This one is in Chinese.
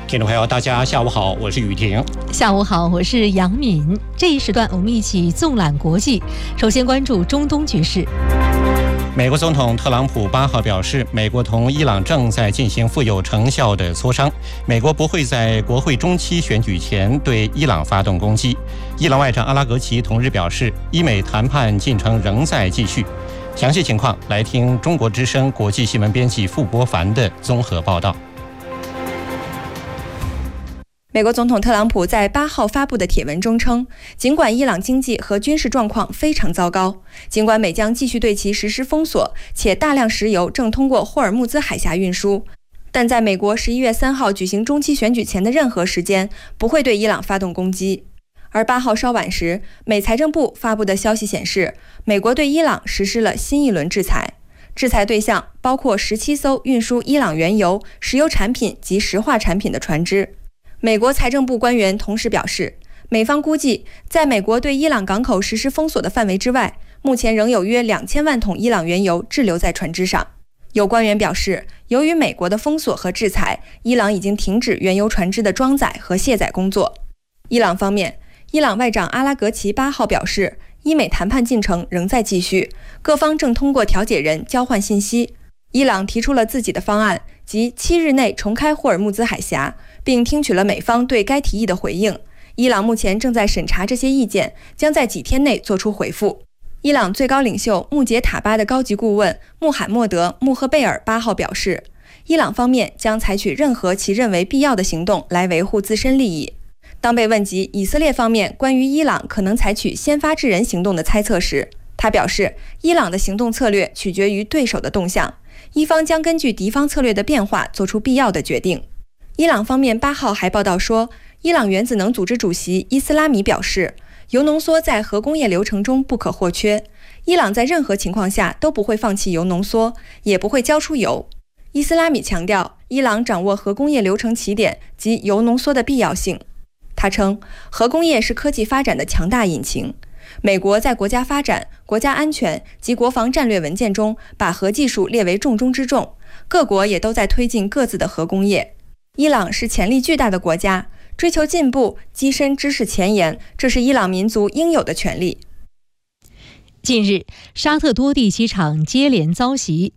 听众朋友，大家下午好，我是雨婷。 下午好，我是杨敏。这一时段我们一起纵览国际，首先关注中东局势。 美国总统特朗普8号表示，美国同伊朗正在进行富有成效的磋商，美国不会在国会中期选举前对伊朗发动攻击。伊朗外长阿拉格齐同日表示，伊美谈判进程仍在继续。详细情况来听中国之声国际新闻编辑傅博凡的综合报道。 美国总统特朗普在8号发布的帖文中称，尽管伊朗经济和军事状况非常糟糕，尽管美将继续对其实施封锁，且大量石油正通过霍尔木兹海峡运输，但在美国11月3号举行中期选举前的任何时间，不会对伊朗发动攻击。而8号稍晚时，美财政部发布的消息显示，美国对伊朗实施了新一轮制裁，制裁对象包括17艘运输伊朗原油、石油产品及石化产品的船只。美国财政部官员同时表示，美方估计，在美国对伊朗港口实施封锁的范围之外，目前仍有约2000万桶伊朗原油滞留在船只上。有官员表示，由于美国的封锁和制裁，伊朗已经停止原油船只的装载和卸载工作。伊朗方面，伊朗外长阿拉格齐8号表示，伊美谈判进程仍在继续，各方正通过调解人交换信息。伊朗提出了自己的方案，即7日内重开霍尔木兹海峡，并听取了美方对该提议的回应。伊朗目前正在审查这些意见，将在几天内做出回复。伊朗最高领袖穆杰塔巴的高级顾问穆罕默德·穆赫贝尔8号表示，伊朗方面将采取任何其认为必要的行动来维护自身利益。当被问及以色列方面关于伊朗可能采取先发制人行动的猜测时，他表示，伊朗的行动策略取决于对手的动向，伊方将根据敌方策略的变化做出必要的决定。伊朗方面8号还报道说，伊朗原子能组织主席伊斯拉米表示，铀浓缩在核工业流程中不可或缺，伊朗在任何情况下都不会放弃铀浓缩，也不会交出铀。伊斯拉米强调，伊朗掌握核工业流程起点及铀浓缩的必要性。他称，核工业是科技发展的强大引擎。美国在国家发展、国家安全及国防战略文件中把核技术列为重中之重，各国也都在推进各自的核工业。伊朗是潜力巨大的国家，追求进步、跻身知识前沿，这是伊朗民族应有的权利。 近日，沙特多地机场接连遭袭，